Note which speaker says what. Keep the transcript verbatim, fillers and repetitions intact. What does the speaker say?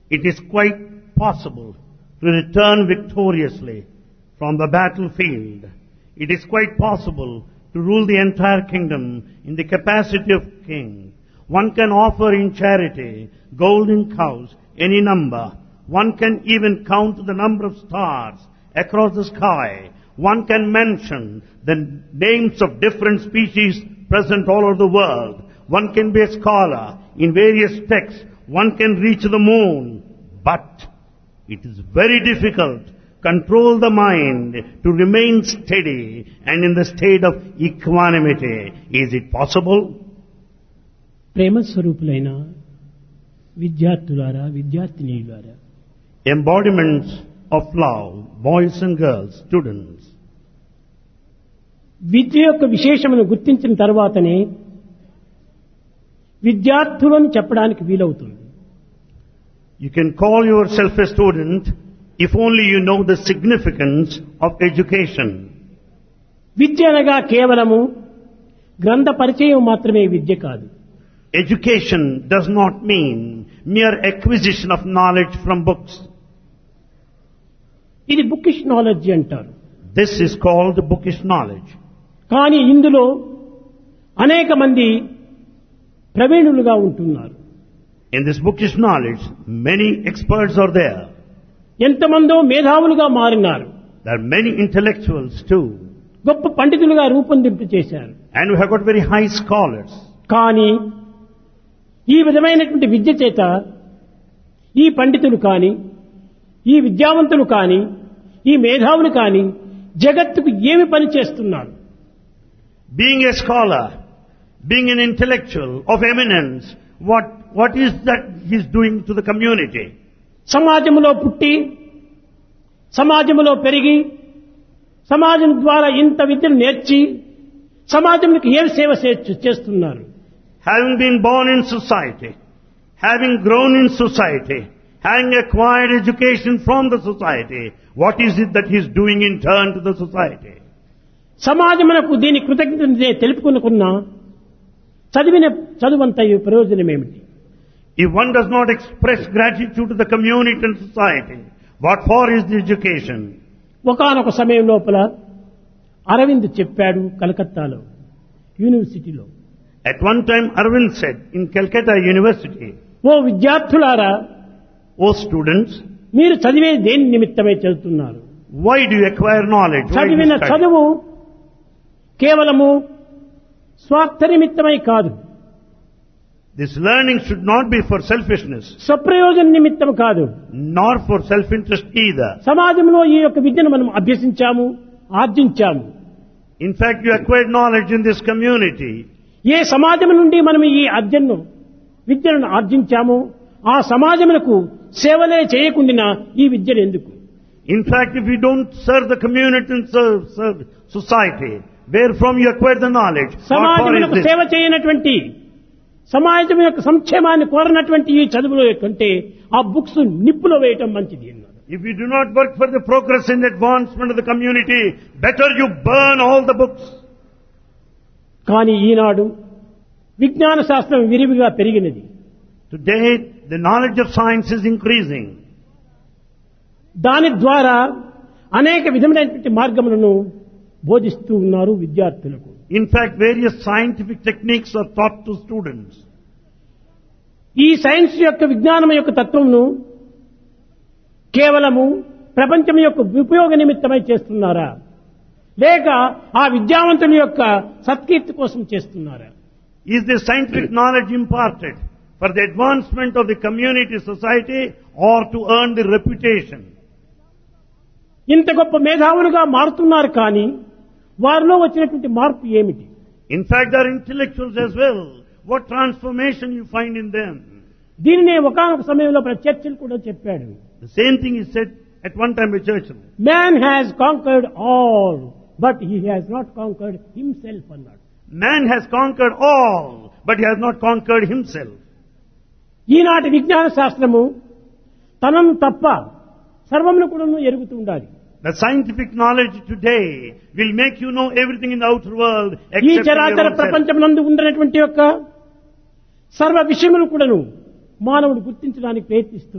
Speaker 1: it is quite possible to return victoriously from the battlefield. It is quite possible to rule the entire kingdom in the capacity of king. One can offer in charity golden cows, any number. One can even count the number of stars across the sky. One can mention the names of different species present all over the world. One can be a scholar in various texts. One can reach the moon. But it is very difficult to control the mind to remain steady and in the state of equanimity. Is it possible?
Speaker 2: ప్రేమ స్వరూపులైన విద్యార్థులారా విద్యార్థినీయులారా,
Speaker 1: Embodiments of love, boys and girls, students.
Speaker 2: విద్య యొక్క విశేషమును గుర్తించిన తర్వాతనే విద్యార్థులను చెప్పడానికి వీలవుతుంది.
Speaker 1: You can call yourself a student if only you know the significance of education.
Speaker 2: విద్య అనగా కేవలము గ్రంథ పరిచయం మాత్రమే విద్య కాదు.
Speaker 1: Education does not mean mere acquisition of knowledge from books.
Speaker 2: ఇది బుకిష్ నాలెడ్జ్ అంటారు.
Speaker 1: This is called bookish knowledge.
Speaker 2: కానీ ఇందులో అనేక మంది ప్రవీణులుగా ఉంటున్నారు.
Speaker 1: In this bookish knowledge, many experts are there.
Speaker 2: ఎంతమందో మేధావులుగా మారినారు.
Speaker 1: There are many intellectuals too.
Speaker 2: గొప్ప పండితులుగా రూపొందింపు చేశారు.
Speaker 1: And we have got very high scholars.
Speaker 2: కానీ ఈ విధమైనటువంటి విద్య చేత ఈ పండితులు కానీ, ఈ విద్యావంతులు కానీ, ఈ మేధావులు కానీ జగత్తుకు ఏమి పని చేస్తున్నారు?
Speaker 1: Being a scholar, being an intellectual of eminence, what, what is that he is doing to the community?
Speaker 2: సమాజంలో పుట్టి, సమాజంలో పెరిగి, సమాజం ద్వారా ఇంత విద్యను నేర్చి సమాజంకి ఏం సేవ చేస్తున్నారు?
Speaker 1: Having been born in society, having grown in society, having acquired education from the society, what is it that he is doing in turn to the society?
Speaker 2: సమాజమునకు దీని కృతజ్ఞత తెలుపుకునుకున్నా చదివిన చదువంత ప్రయోజనం ఏమిటి?
Speaker 1: If one does not express gratitude to the community and society, what for is the education?
Speaker 2: ఒకానొక సమయం లోపల అరవింద్ చెప్పాడు కలకత్తాలో యూనివర్సిటీలో.
Speaker 1: At one time Arvind said in Calcutta University,
Speaker 2: ఓ విద్యార్థులారా,
Speaker 1: O students,
Speaker 2: మీరు చదివే దేని నిమిత్తమై చదువుతున్నారు?
Speaker 1: why do you acquire knowledge? Why do you
Speaker 2: చదివిన
Speaker 1: study?
Speaker 2: చదువు కేవలము స్వార్థ నిమిత్తమై కాదు.
Speaker 1: This learning should not be for selfishness,
Speaker 2: స్వప్రయోజన నిమిత్తం కాదు,
Speaker 1: nor for self-interest either.
Speaker 2: సమాజంలో ఈ యొక్క విద్యను మనం అభ్యసించాము, ఆర్జించాము.
Speaker 1: In fact, you acquired knowledge in this community.
Speaker 2: ఏ సమాజం నుండి మనం ఈ అర్జన్ను విద్యను ఆర్జించామో ఆ సమాజమునకు సేవలే చేయకుండా ఈ విద్యను ఎందుకు?
Speaker 1: In fact, if you don't serve the community and serve, serve society, where from you acquired the knowledge, what for is
Speaker 2: సమాజమునకు
Speaker 1: this?
Speaker 2: సేవ చేయనటువంటి, సమాజం యొక్క సంక్షేమాన్ని కోరనటువంటి ఈ చదువులో కంటే ఆ బుక్స్ నిప్పులో వేయటం మంచిది అన్నారు.
Speaker 1: If you do not work for the progress and advancement of the community, better you burn all the books.
Speaker 2: కానీ ఈనాడు విజ్ఞాన శాస్త్రం విరివిగా పెరిగినది.
Speaker 1: Today, the knowledge of science is increasing.
Speaker 2: దాని ద్వారా అనేక విధమైనటువంటి మార్గములను బోధిస్తూ ఉన్నారు విద్యార్థులకు.
Speaker 1: In fact, various scientific techniques are taught to students.
Speaker 2: ఈ సైన్స్ యొక్క విజ్ఞానం యొక్క తత్వమును కేవలము ప్రపంచం యొక్క ఉపయోగ నిమిత్తమై చేస్తున్నారా, లేక ఆ విద్యావంతుల యొక్క సత్కీర్తి కోసం చేస్తున్నారా?
Speaker 1: Is the scientific knowledge imparted for the advancement of the community, society, or to earn the reputation?
Speaker 2: ఇంత గొప్ప మేధావులుగా మారుతున్నారు, కానీ వారిలో వచ్చినటువంటి మార్పు ఏమిటి?
Speaker 1: In fact, they are intellectuals as well. What transformation you find in them?
Speaker 2: దీనినే ఒకానొక సమయంలో చర్చిల్ కూడా చెప్పాడు.
Speaker 1: The same thing is said at one time by Churchill.
Speaker 2: Man has conquered all, but he has not conquered himself అన్నాడు.
Speaker 1: Man has conquered all, but he has not conquered himself.
Speaker 2: ఈనాటి విజ్ఞాన శాస్త్రము తనను తప్ప సర్వమును కూడా ఎరుగుతూ ఉండాలి.
Speaker 1: The scientific knowledge today will make you know everything in the outer world
Speaker 2: ఈ
Speaker 1: except in your
Speaker 2: చరాచర
Speaker 1: own self.
Speaker 2: ప్రపంచమునందు ఉన్నటువంటి యొక్క సర్వ విషయములు కూడాను మానవుడు గుర్తించడానికి ప్రయత్నిస్తున్నాడు.